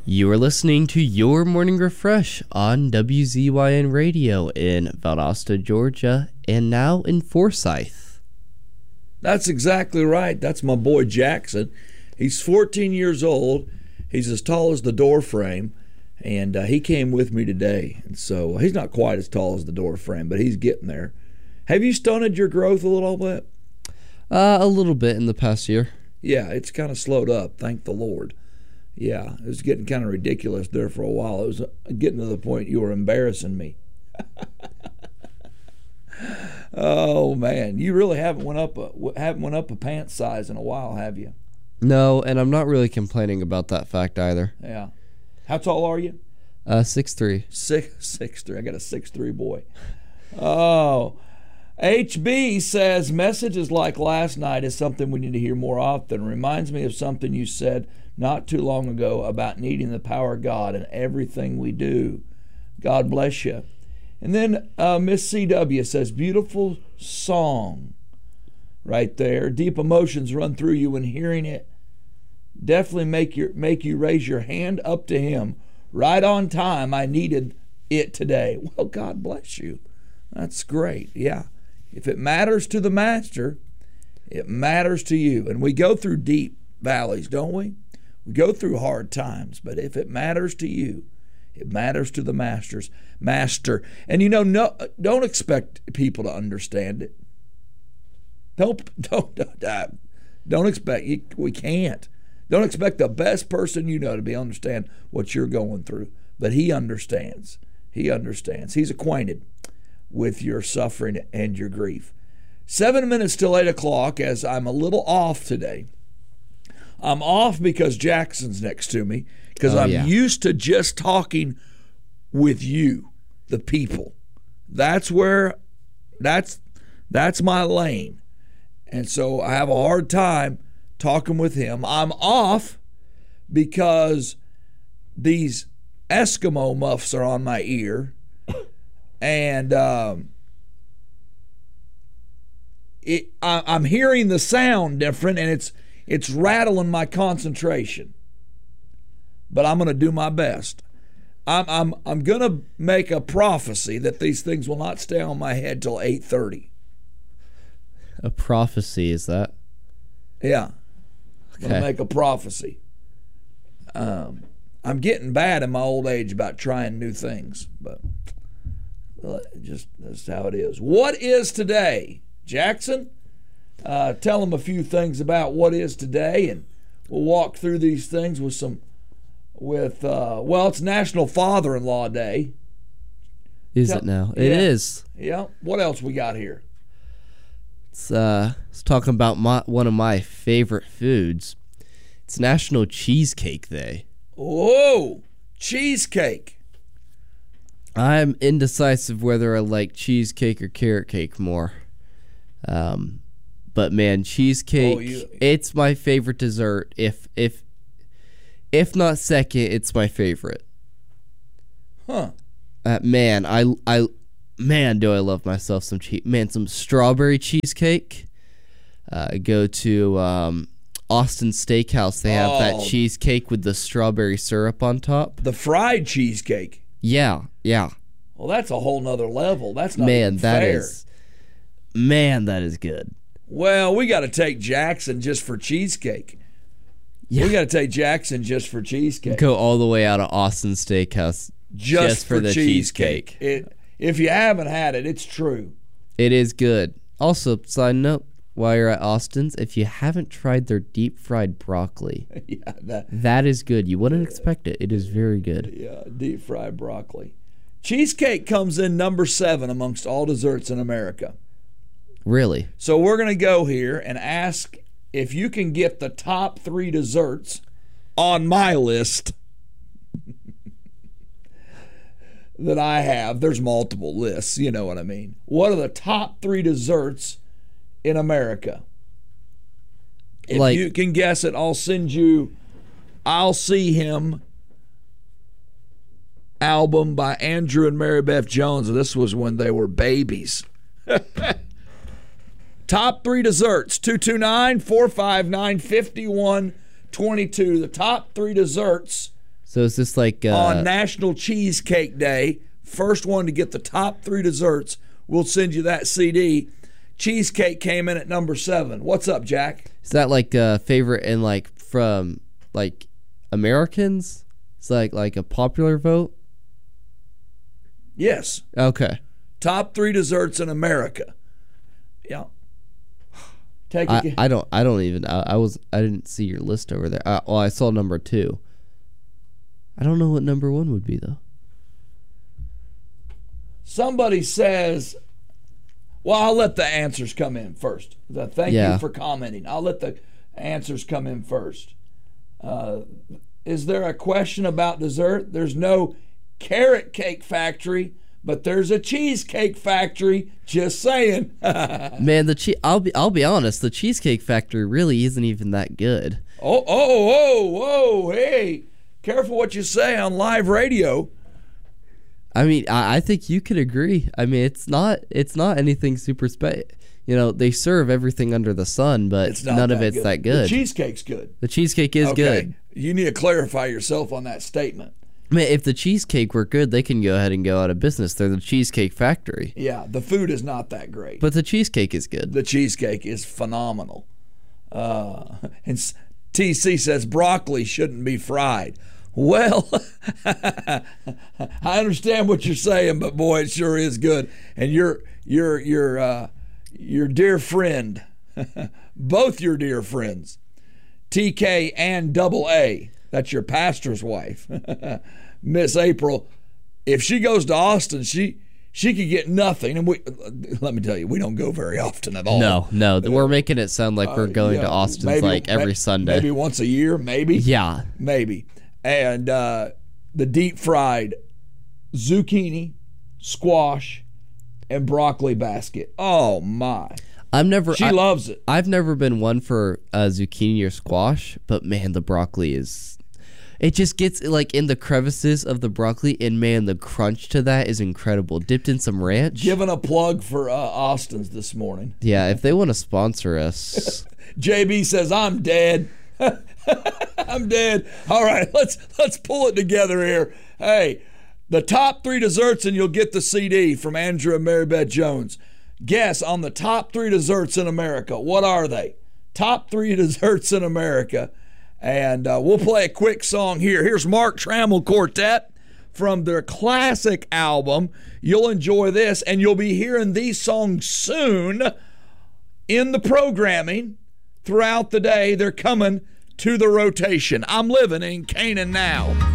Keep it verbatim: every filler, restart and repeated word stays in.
You are listening to Your Morning Refresh on W Z Y N Radio in Valdosta, Georgia, and now in Forsyth. That's exactly right. That's my boy Jackson. He's fourteen years old. He's as tall as the door frame, and uh, he came with me today. And so he's not quite as tall as the door frame, but he's getting there. Have you stunted your growth a little bit? Uh, a little bit in the past year. Yeah, it's kind of slowed up, thank the Lord. Yeah, it was getting kind of ridiculous there for a while. It was getting to the point you were embarrassing me. Oh man, you really haven't went up a haven't went up a pant size in a while, have you? No, and I'm not really complaining about that fact either. Yeah. How tall are you? Uh, six three. Six six three. I got a six three boy. Oh. H B says messages like last night is something we need to hear more often. Reminds me of something you said not too long ago about needing the power of God in everything we do. God bless you. And then uh, Miss C W says, beautiful song right there. Deep emotions run through you when hearing it. Definitely make your make you raise your hand up to Him. Right on time. I needed it today. Well, God bless you. That's great. Yeah. If it matters to the Master, it matters to you. And we go through deep valleys, don't we? We go through hard times, but if it matters to you, it matters to the master's master. And you know, no, don't expect people to understand it. Don't don't don't, don't expect you, we can't. Don't expect the best person you know to be understand what you're going through, but He understands. He understands. He's acquainted with your suffering and your grief. Seven minutes till eight o'clock, as I'm a little off today. I'm off because Jackson's next to me, because oh, I'm yeah. used to just talking with you, the people. That's where, that's that's my lane. And so I have a hard time talking with him. I'm off because these Eskimo muffs are on my ear, and um, it, I, I'm hearing the sound different, and it's It's rattling my concentration, but I'm going to do my best. I'm I'm I'm going to make a prophecy that these things will not stay on my head till eight thirty. A prophecy, is that? Yeah, I'm okay. going to make a prophecy. Um, I'm getting bad in my old age about trying new things, but well, just that's how it is. What is today, Jackson? Uh, tell them a few things about what is today, and we'll walk through these things with some, with, uh, well, it's National Father-in-Law Day. Is tell, it now? Yeah, it is. Yeah. What else we got here? It's, uh, it's talking about my, one of my favorite foods. It's National Cheesecake Day. Whoa! Cheesecake. I'm indecisive whether I like cheesecake or carrot cake more. Um... But man, cheesecake, oh, you, it's my favorite dessert. If if if not second, it's my favorite. Huh. Uh, man, I I man, do I love myself some cheese. Man, some strawberry cheesecake. Uh, go to um, Austin Steakhouse. They have oh, that cheesecake with the strawberry syrup on top. The fried cheesecake. Yeah, yeah. Well, that's a whole nother level. That's not man, even that fair. is man, that is good. Well, we got to take Jackson just for cheesecake. Yeah. We got to take Jackson just for cheesecake. Go all the way out of Austin Steakhouse just, just for, for the cheesecake. cheesecake. It, if you haven't had it, it's true. It is good. Also, side note, while you're at Austin's, if you haven't tried their deep fried broccoli, yeah, that, that is good. You wouldn't expect it. It is very good. Yeah, deep fried broccoli. Cheesecake comes in number seven amongst all desserts in America. Really? So we're going to go here and ask if you can get the top three desserts on my list that I have. There's multiple lists, you know what I mean. What are the top three desserts in America? If like, you can guess it, I'll send you I'll See Him album by Andrew and Mary Beth Jones. This was when they were babies. Top three desserts, two two nine, four five nine, five one two two. The top three desserts So is this like uh, on National Cheesecake Day? First one to get the top three desserts, we'll send you that C D. Cheesecake came in at number seven. What's up, Jack? Is that like a favorite in like from like Americans? It's like like a popular vote? Yes. Okay. Top three desserts in America. Yeah. Take a I, I don't I don't even I, I was I didn't see your list over there. I, well, I saw number two. I don't know what number one would be though. Somebody says, well, I'll let the answers come in first. Thank Yeah. you for commenting. I'll let the answers come in first. Uh, is there a question about dessert? There's no carrot cake factory, but there's a cheesecake factory. Just saying. Man, the che- I'll be I'll be honest, the Cheesecake Factory really isn't even that good. Oh, oh, whoa, whoa, hey. Careful what you say on live radio. I mean, I, I think you could agree. I mean, it's not it's not anything super spe. You know, they serve everything under the sun, but It's not none that of it's good. that good. The cheesecake's good. The cheesecake is Okay. good. You need to clarify yourself on that statement. I mean, if the cheesecake were good, they can go ahead and go out of business. They're the Cheesecake Factory. Yeah, the food is not that great. But the cheesecake is good. The cheesecake is phenomenal. Uh, and T C says broccoli shouldn't be fried. Well, I understand what you're saying, but boy, it sure is good. And your your your uh, your dear friend, both your dear friends, T K and Double A. That's your pastor's wife, Miss April. If she goes to Austin, she she could get nothing. And we let me tell you, we don't go very often at all. No, no, we're making it sound like we're going Uh, to yeah, Austin maybe- like every may- Sunday. Maybe once a year, maybe. Yeah. Maybe. And uh, the deep fried zucchini, squash, and broccoli basket. Oh, my. I'm never. She I, loves it. I've never been one for uh, zucchini or squash, but man, the broccoli is. It just gets like in the crevices of the broccoli, and man, the crunch to that is incredible. Dipped in some ranch. Giving a plug for uh, Austin's this morning. Yeah, if they want to sponsor us. J B says, I'm dead. I'm dead. All right, let's let's pull it together here. Hey, the top three desserts, and you'll get the C D from Andrew and Mary Beth Jones. Guess on the top three desserts in America. What are they? Top three desserts in America. And uh, we'll play a quick song here. Here's Mark Trammell Quartet from their classic album. You'll enjoy this, and you'll be hearing these songs soon in the programming throughout the day. They're coming to the rotation. I'm living in Canaan now.